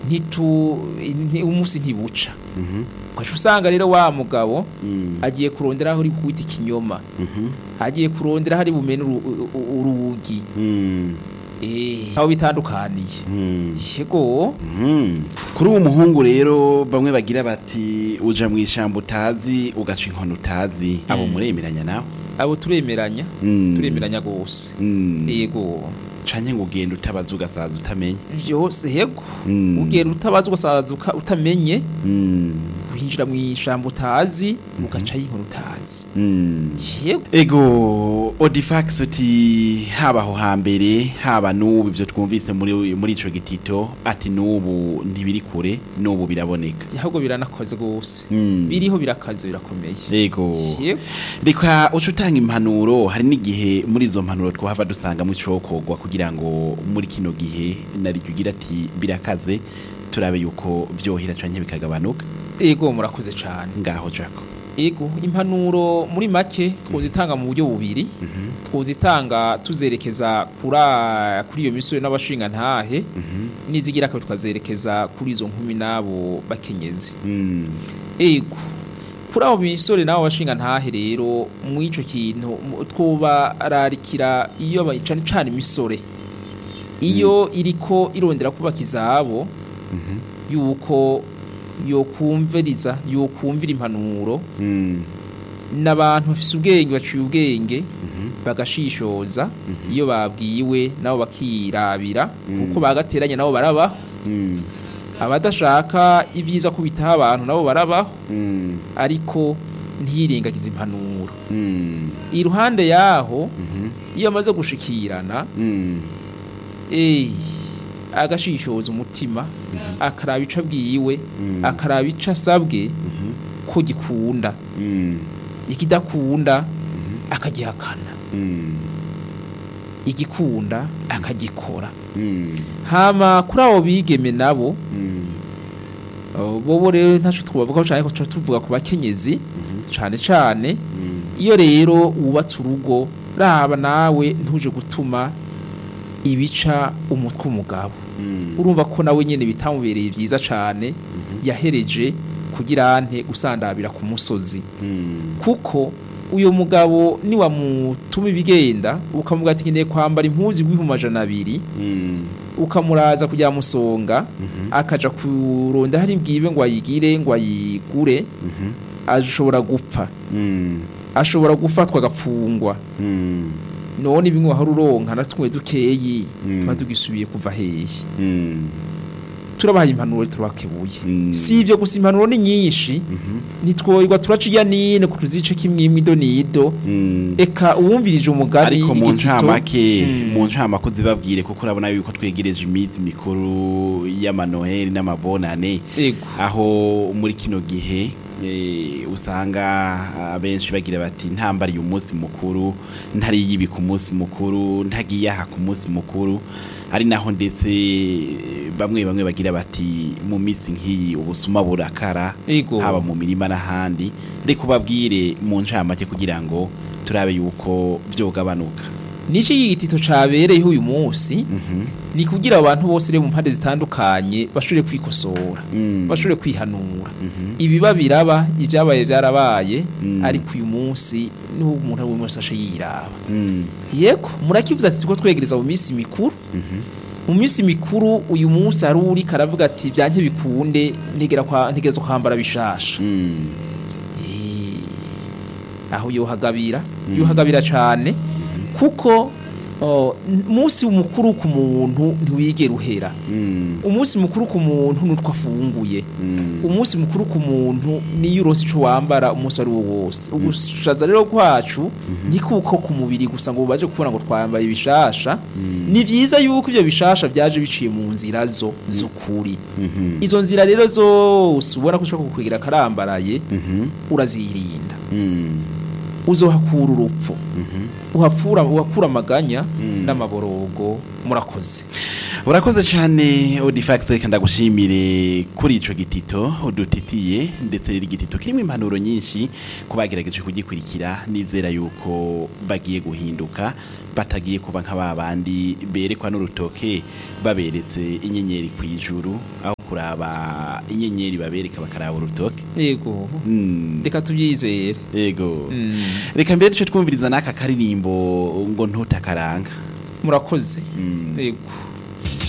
umunsi ntibuca ukaca usanga rero wa mugabo agiye kurondera aho uri kwita ikinyoma agiye kurondera hari bumene urugi aho bitandukaniye yego kuri uwo muhungu rero bamwe bagira bati uja mu ishyamba utazi ugaca inkono utazi abo muremeranya nawe abo turemeranya gose yego canke ngo ugenda utabaza ugasaza utamenye byose yego ugenda utabaza ugasaza utamenye uhinjira mu ishyamba utazi ugaca y'inkuru utazi yego ego Odifax uti haba aho hambere haba n'ubu ibyo twumvise muri ico gitito ati n'ubu ntibiri kure n'ubu biraboneka ahubwo biranakoze gose biriho birakaze birakomeye yego reka uca utanga impanuro hari n'igihe muri izo mpanuro twahava dusanga mu cokogwa kugira ngo muri kino gihe nari kugira ati birakaze turabe yuko vyohira canke bikagabanuka yego murakoze cyane ngaho Jaco yego impanuro muri make twozitanga mu buryo bubiri twozitanga tuzerekeza kuri iyo misore n'abashinga ntahe nizigira ko twazerekeza kuri izo nkumi nabo bakenyezi yego kuri abo misore nabo bashinga ntahe rero mu ico kintu twobararikira iyo bayicana cyane imisore iyo iriko irondera kubaka izabo yuko yokumvira impanuro n'abantu bafise ubwenge baciye ubwenge bagashishoza iyo babwiwe nabo bakirabira kuko bagateranya nabo barabaho abadashaka ivyiza kubitaho abantu nabo barabaho ariko ntiyirengagiza impanuro iruhande yaho iyo amaze gushikirana agashishoza umutima akaraba ico abwiwe akaraba ico asabwe ko gikunda ikidakunda akagihakana igikunda akagikora hama kuri abo bigeme nabo bobo rero ntaco twavuga cyane ko tuvuga ku bakenyezi cane iyo rero wubatse urugo raba nawe ntuje gutuma ibica umutwe umugabo urumva ko nawe nyene bitamubereye byiza cane yahereje kugira ante usandabira ku musozi kuko uyo mugabo ni wa mutuma ibigenda ukamuga ati ngiye kwambara impuzi gw'ihumajana 2 ukamuraza kujya musonga akaja kuronda hari bwibe ngo ayigire ngo ayigure ashobora gupfa ashobora gufatwa agapfungwa none bimwe haruronka natwe dukeyi twatugisubiye kuva hehe turabaye impanuro turabakebuye si ivyo gusa impanuro ni nyinshi nitwoyirwa turaciya nine kutuzice kimwimwe idonido eka uwumvirije umugani ariko mu ncamake zibabwire kuko urabona yuko twegereje iminsi mikuru y'amanoheli n'amabonane aho muri kino gihe usanga abenshi bagira bati ntambari umunsi mukuru ntari yibika umunsi mukuru ntagiye aha ku munsi mukuru ari naho ndetse bamwe bagira bati mu minsi nk'iyi ubusuma burakara haba mu mirima n'ahandi reka ubabwire mu ncamake kugira ngo turabe yuko byogabanuka Nishi yigitito cabereyeho uyu munsi ni kugira abantu bose rero mu mpande zitandukanye bashobore kwikosora bashobore kwihanura ibiba biraba ivyabaye byarabaye ariko uyu munsi niho umuntu ari wese ashe yiraba yego murakivuza ati tuko twegereza mu minsi mikuru mu minsi mikuru uyu munsi ari uri karavuga ati byanke bikunde ntegerezo kwambara bishasha aho yohagabira cyane kuko umunsi mukuru ku muntu ntiwigera uhera umunsi mukuru ku muntu nutwa afunguye umunsi mukuru ku muntu niyo uronse ico wambara umunsi ari wo wose ubushaza rero kwacu ni kuko ku mubiri gusa ngo baje kubona ngo twambaye bishasha ni vyiza yuko ivyo bishasha byaje biciye mu nzira z'ukuri izo nzira rero zose ubona ko ushaka kukwegera karambaraye urazirinda uzohakura urupfu uhakura amaganya n'amaborogo murakoze urakoze cyane Odifax reka ndagushimire kuri ico gitito udutitiye ndetse riri gitito kirimo impanuro nyinshi kubagerageje kugikurikira nizera yuko bagiye guhinduka batagiye kuba nk'ababandi berekwa n'urutoke baberetse inyenyeri kwijuru aho kuraba inyenyeri babereka bakaraba urutoke yego reka tubyizere yego reka mbere duce twumviriza n'aka karirimbo ngo ntutakaranga murakoze yego